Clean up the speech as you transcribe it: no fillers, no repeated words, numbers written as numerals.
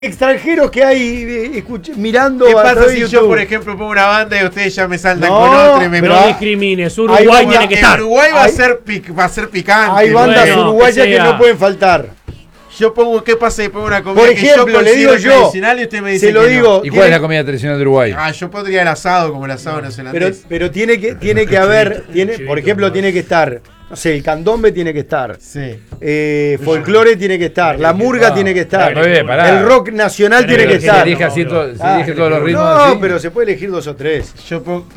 extranjeros que hay mirando. ¿Qué a pasa través si de yo, YouTube? por ejemplo, pongo una banda y ustedes ya me saltan No, con otra y me pero No hay- discrimines, hay Uruguay banda- tiene que estar. En Uruguay va a Hay- ser picante. Hay bandas Bueno, uruguayas que que sea. no pueden faltar. Yo pongo, ¿qué pasa si pongo una comida Por que ejemplo, yo le digo considero yo, tradicional y usted me dice se lo que digo. ¿Y cuál es la comida tradicional de Uruguay? no? Yo pondría el asado como el asado neozelandés. Pero tiene que haber, por ejemplo, tiene que estar, no sé, el candombe tiene que estar. Sí. Folclore tiene que estar, la murga tiene que estar, Muy bien, pará. el rock nacional tiene que Se estar. elige, se elige todos los ritmos. No, así. pero se puede elegir 2 o 3. Yo pongo